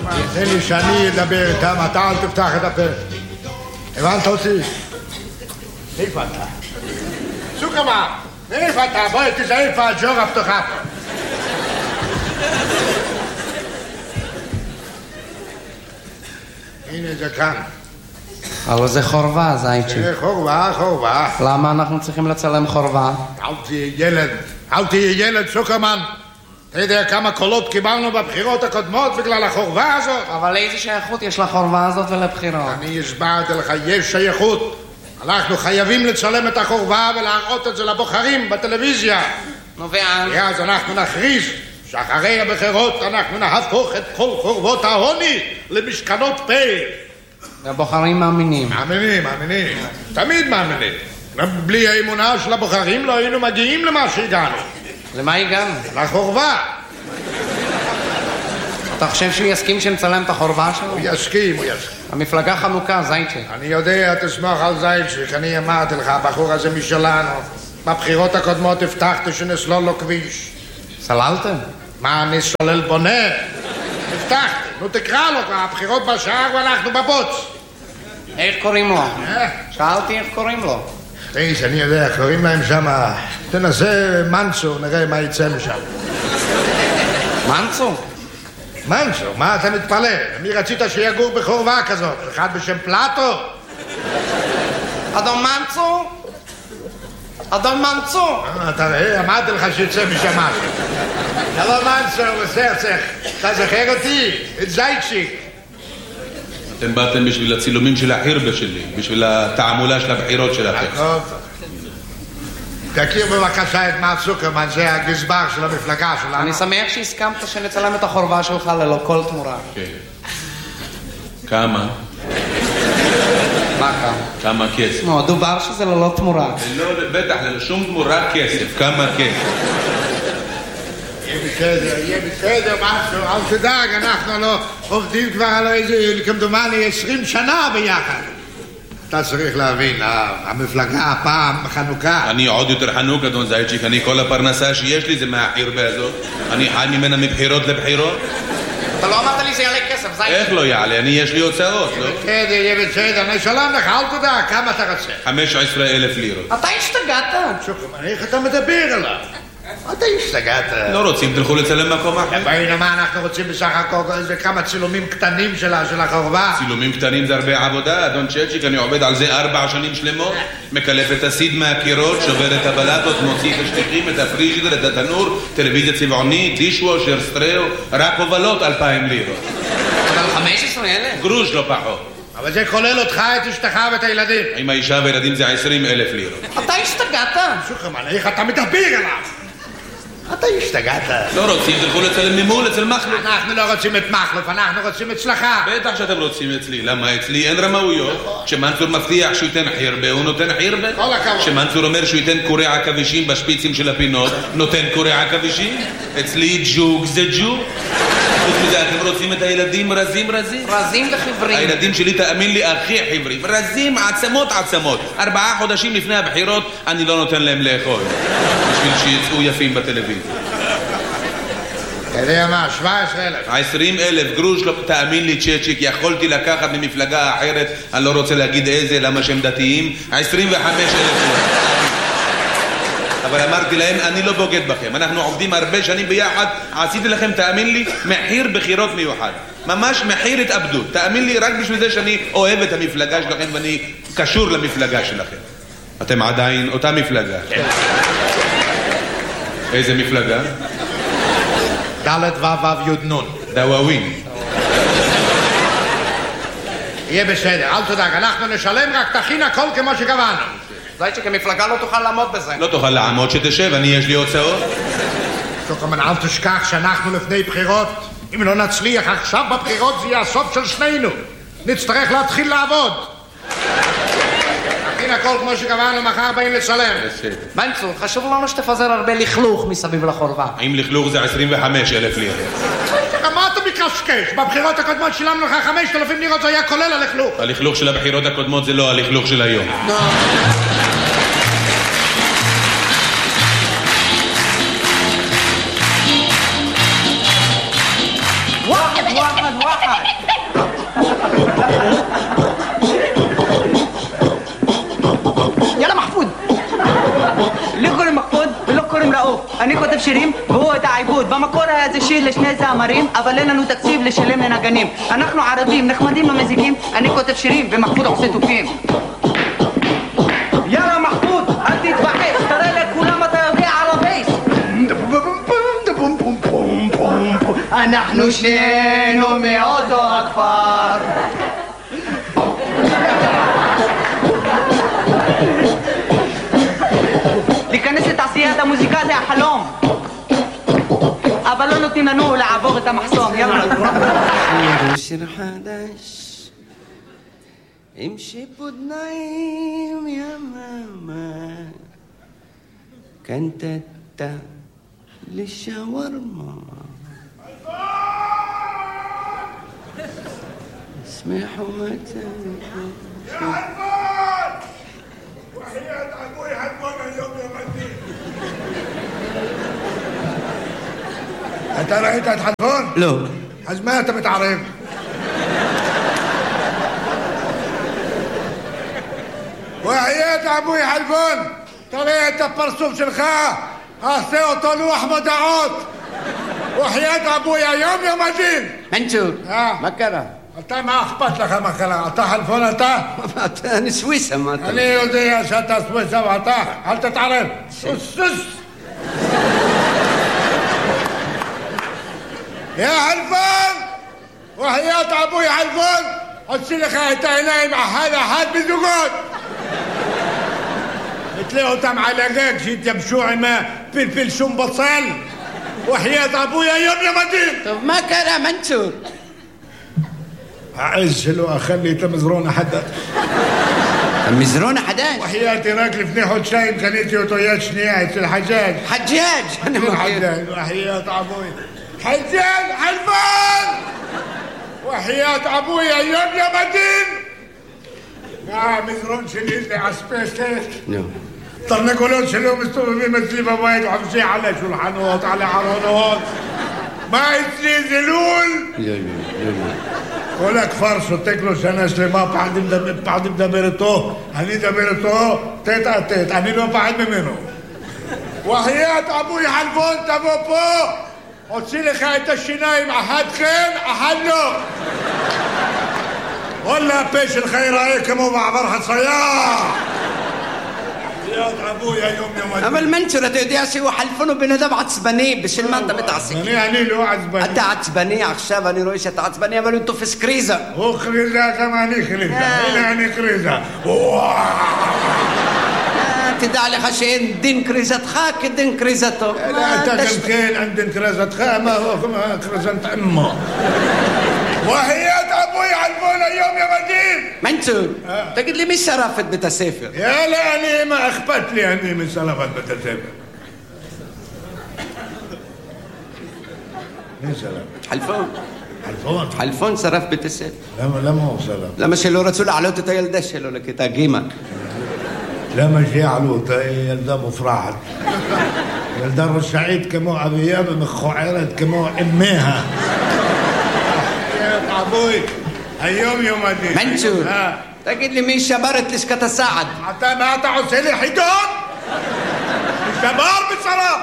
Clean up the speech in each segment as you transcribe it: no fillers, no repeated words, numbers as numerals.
תן לי שאני אדבר איתם, אתה אל תפתח את הפה. הבנת אותי? איפה אתה? סוכרמן, איפה אתה? בואי תזהה איפה הג'ורה פתוחה פה. הנה זה כאן. אבל זה חורבה, זייצ'י. זה חורבה. למה אנחנו צריכים לצלם חורבה? אל תהיה ילד, סוכרמן. אתה יודע כמה קולות קיבלנו בבחירות הקודמות בגלל החורבה הזאת? אבל איזה שייכות יש לחורבה הזאת ולבחירות? אני הסברתי לך, יש שייכות. אנחנו חייבים לצלם את החורבה ולהראות את זה לבוחרים בטלוויזיה. נו ואז? ואז אנחנו נכריז שאחרי הבחירות אנחנו נהפוך את כל חורבות העוני למשכנות פה. והבוחרים מאמינים. מאמינים. תמיד מאמינים. בלי האמונה של הבוחרים לא היינו מגיעים למה שהגענו. למה הגענו? לחורבה. אתה חושב שהוא יסכים שנצלם את החורבה שלו? הוא יסכים. המפלגה חנוכה, זייצ'יק. אני יודע, תסמוך על זייצ'יק. אני אמרתי לך, הבחור הזה משלנו. בבחירות הקודמות הבטחתי שנסלול לו כביש. סללתם? מה, אני סולל בונה? הבטחתי. נו תקרא לו, הבחירות בשער ואנחנו בבוץ. איך קוראים לו? שאלתי איך קוראים לו. תראי, אני יודע, קוראים להם שם, תנסה מנצו, נראה מה יצא משם. מנצו, מה אתה מתפלא? מי רצית שיגור בחורבה כזאת? אחד בשם פלטו? אדון מנצו! אתה רואה, אמרתי לך שיצא משם משהו. לא מנצו, בסרצח, אתה זוכר אותי? את זייצ'יק. אתם באתם בשביל הצילומים של החירבה שלי, בשביל התעמולה של הבחירות שלכם. תכיר בבקשה את מר סוכרמן, זה הגזבר של המפלגה שלנו. אני שמח שהסכמת שנצלם את החורבה שלך ללא כל תמורה. כן. כמה? מה כמה? כמה כסף? נו, דובר שזה ללא תמורה. בטח, ללא שום תמורה כסף. כמה כסף? יהיה בסדר, משהו, אל תדאג, אנחנו לא עובדים כבר על איזה, כמדומני, 20 שנה ביחד. אתה צריך להבין, המפלגה הפעם חנוכה. אני עוד יותר חנוק, אדון זייצ'יק, אני כל הפרנסה שיש לי זה מהחירבה הזאת. אני חי ממנה מבחירות לבחירות. אתה לא אמרת לי זה יעלה כסף, זייצ'יק. איך לא יעלה? אני יש לי הוצאות, לא? יהיה בסדר, אני שלום לך, אל תדאג, כמה אתה רוצה? 15,000 לירות. אתה השתגעת? שוקרמן, איך אתה מדבר עליו? אתה השתגעת. לא רוצים, תלכו לצלם מקום אחר. בעינה מה אנחנו רוצים בסך הכל, איזה כמה צילומים קטנים של החורבה. צילומים קטנים זה הרבה עבודה, אדון צ'צ'יק, אני עובד על זה 4 שנים שלמות, מקלף את הסיד מהקירות, שובר את הבלטות, מוציא את השטיחים, את הפריג'ידר, את התנור, טלוויזיה צבעונית, דישוושר, סטריאו, רק הובלות 2,000 לירות. אבל 15,000? גרוש לא פחות. אבל זה כולל אותך, את אשתך ואת הילדים. עם האישה והילדים זה 20,000 לירות. אתה השתגעת? שוקרמן, איך אתה מדבר עליו? אתה השתגעת. לא רוצים, תלכו לצלם ממול, אצל מחלוף. אנחנו לא רוצים את מחלוף, אנחנו רוצים אצלך. בטח שאתם רוצים אצלי. למה אצלי אין רמאויות? כשמנצור מבטיח שהוא ייתן חירבה, הוא נותן חירבה. כל הכבוד. כשמנצור אומר שהוא ייתן קורי עכבישים בשפיצים של הפינות, נותן קורי עכבישים. אצלי ג'וג זה ג'וג. חוץ מזה, אתם רוצים את הילדים רזים? רזים וחיוורים. הילדים שלי, תאמין לי, הכי חיוורים. רזים, עצמות. 4 חודשים לפני הבחירות, אני לא נותן להם לאכול. בשביל שיצאו יפים בטלוויזיה. אתה יודע מה, 17,000. 20,000 גרוש, לא, תאמין לי צ'צ'יק, יכולתי לקחת ממפלגה אחרת, אני לא רוצה להגיד איזה, למה שהם דתיים, 25,000. אבל אמרתי להם, אני לא בוגד בכם, אנחנו עובדים הרבה שנים ביחד, עשיתי לכם, תאמין לי, מחיר בחירות מיוחד. ממש מחיר התאבדות. תאמין לי, רק בשביל זה שאני אוהב את המפלגה שלכם ואני קשור למפלגה שלכם. אתם עדיין אותה מפלגה. איזה מפלגה? ד' ו' י' נ'. דוואווין. יהיה בסדר, אל תדאג, אנחנו נשלם, רק תכין הכל כמו שקבענו. זייצ'יק, המפלגה לא תוכל לעמוד בזה. לא תוכל לעמוד, שתשב, אני יש לי הוצאות. שוקרמן, אל תשכח שאנחנו לפני בחירות. אם לא נצליח עכשיו בבחירות זה יהיה הסוף של שנינו. נצטרך להתחיל לעבוד. תכין הכל כמו שקבענו, מחר באים לצלם. מנצור, חשוב לנו שתפזר הרבה לכלוך מסביב לחורבה. האם לכלוך זה 25,000 לירות? מה אתה מקשקש? בבחירות הקודמות שילמנו לך 5,000 לירות, זה היה כולל הלכלוך. הלכלוך של הבחירות הקודמות זה לא הלכלוך של היום. וואחד שירים והוא את העיבוד. במקור היה זה שיר לשני זמרים, אבל אין לנו תקציב לשלם לנגנים. אנחנו ערבים, נחמדים לא מזיקים, אני כותב שירים ומחפוד עושה תופים. יאללה מחפוד, אל תתבחש, תראה לכולם אתה יודע ערבית. אנחנו שנינו מאותו הכפר. להיכנס לתעשיית המוזיקה זה החלום, אבל לא נותנים לנו לעבור את המחסום. יאללה. שיר חדש עם שיפודניים יממה קנטטה לשווארמה اسمحوا متى يا حلفان وحياة أبوي حلفان اليوم يا مدين. أنت رأيت حلفان؟ לא. אז מה אתה מתערב? وحياة أبوي حلفان תראה את הפרצוף שלך, עשה אותו לוח מודעות. وحياة أبوي היום יום הדין. מנצור, מה קרה? אתה, מה אכפת לך מה קרה? אתה חלפון אתה? אני סוויסה, מה אתה? אני יודע שאתה סוויסה ואתה, אל תתערב. סוס. יא חלפון! وحياة أبوي חלפון, הוציא לך את העיניים אחד בזוגות. נתלה אותם על הגג שיתייבשו עם פלפל שום בצל. وحياة أبوي היום יום הדין. טוב, מה קרה, מנצור? העז שלו אכל לי את המזרון החדש. המזרון החדש? وحياتي רק לפני חודשיים קניתי אותו יד שנייה אצל חג'אג'. חג'אג', אני מכיר. وحياة أبوي חג'אג' חלפון! وحياة أبوي היום יום הדין. המזרון שלי זה אספסט. תרנגולות שלו מסתובבים אצלי בבית וחופשי על השולחנות, על הארונות. מה אצלי זה לול? כל הכפר שותק לו שנה שלמה, פחד מדבר איתו, אני מדבר איתו, תת על תת, אני לא פחד ממנו. وحياة أبوي חלפון, תבוא פה, הוציא לך את השיניים, אחד כן, אחד לא. וואלה, הפה שלך ייראה כמו מעבר חצייה. وحياة أبوي היום יום הדין. אבל מנצור, אתה יודע שהוא חלפון הוא בן אדם עצבני, בשביל מה אתה מתעסק? אני לא עצבני. אתה עצבני עכשיו, אני רואה שאתה עצבני, אבל הוא תופס קריזה. הוא קריזה, גם אני קריזה. הנה אני קריזה. תדע לך שאין דין קריזתך כדין קריזתו. אתה גם כן, אין דין קריזתך, מה הוא קריזת אמו. وحياة أبوي חלפון היום יום הדין. מנצור, תגיד לי מי שרף את בית הספר? יאללה, אני, מה אכפת לי, אני משרף את בית הספר. מי שרף? חלפון. חלפון? חלפון שרף בית הספר. למה הוא שרף? למה שלא רצו להעלות את הילדה שלו לכיתה ג'. למה שיעלו אותה? היא ילדה מופרחת. ילדה רשעית כמו אביה ומכוערת כמו אמיה. אבוי, היום יום הדין. מנצור, תגיד לי מי שבר את לשכת הסעד? מה אתה עושה לי חידון? שבר בצרה.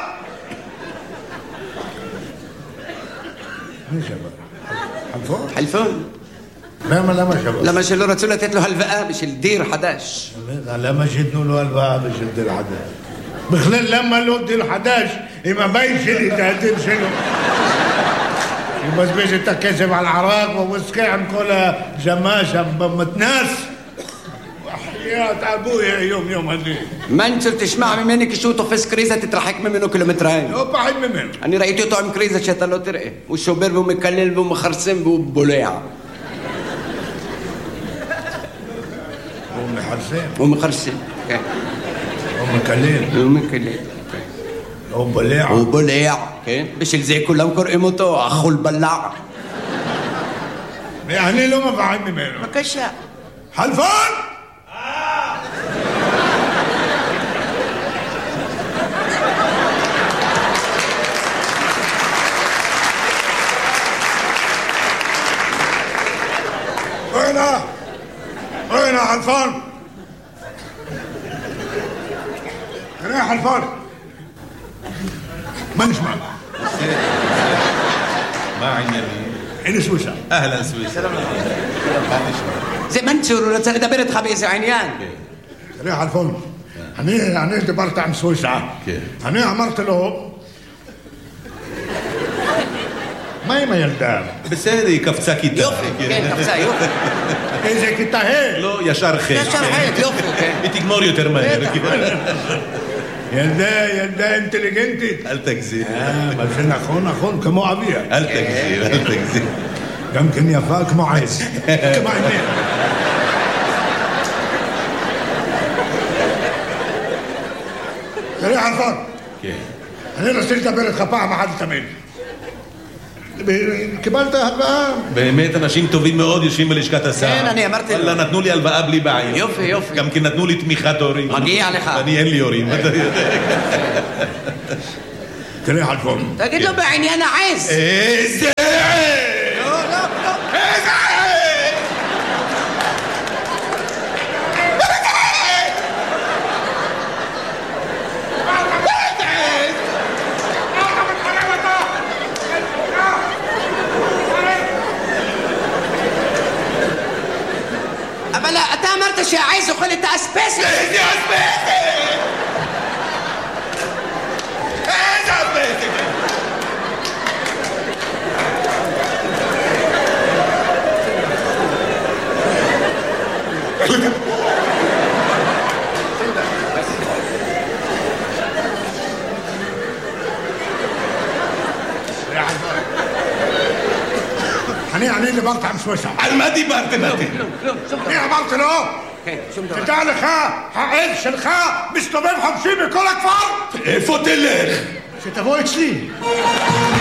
מי שבר? חלפון? חלפון. למה שבר? למה שלא רצו לתת לו הלוואה בשביל דיר חדש? למה שיתנו לו הלוואה בשביל דיר חדש? בכלל למה לא דיר חדש עם הבית שלי, את הדיר שלו? מבזבז את הכסף על ערק וויסקי עם כל הג'מה שם במתנ"ס. وحياة أبوي היום יום הדין. מנצור, תשמע ממני, כשהוא תופס קריזה תתרחק ממנו קילומטריים. לא פחד ממנו. אני ראיתי אותו עם קריזה שאתה לא תראה. הוא שובר והוא מקלל והוא מחרסם והוא בולע. הוא מחרסם? הוא מחרסם, כן. הוא מקלל? הוא מקלל. הוא בולע? הוא בולע, כן. בשביל זה כולם קוראים אותו אכול בלע. אני לא מפחד ממנו. בבקשה. חלפון! وين حلفان؟ هنا حلفان מה נשמע? מה העניינים? הנה סוויסה. אהלן סוויסה. זה מנצור, הוא רוצה לדבר איתך באיזה עניין. תראה, אלפונס, אני דיברת עם סוויסה. אני אמרתי לו, מה עם הילדה? בסדר, היא קפצה כיתה. יופי, כן, קפצה, יופי. איזה כיתה ה'? לא, ישר ח'. ישר ח', יופי, כן. היא תגמור יותר מהר. ילדה אינטליגנטית. אל תגזים. אבל זה נכון, כמו אביה. אל תגזים. גם כן יפה כמו עז. כמו עניין. תראה, אלפון. אני רוצה לדבר איתך פעם אחת לתמיד. קיבלת הלוואה? באמת אנשים טובים מאוד יושבים בלשכת השר. כן, אני אמרתי לו. נתנו לי הלוואה בלי בעיה. יופי. גם כי נתנו לי תמיכת הורים. מגיע לך. אני אין לי הורים. תראה, אלפון. תגיד לו בעניין העז. איזה עז! לא. איזה עז! אבל אתה אמרת שהעז אוכל את האספסת. איזה אספסת! איזה אספסת! אני דיברת עם סוויסה. על מה דיברתם אתם? אני אמרתי לו, תדע לך, העז שלך מסתובב חופשי בכל הכפר. איפה תלך? שתבוא אצלי.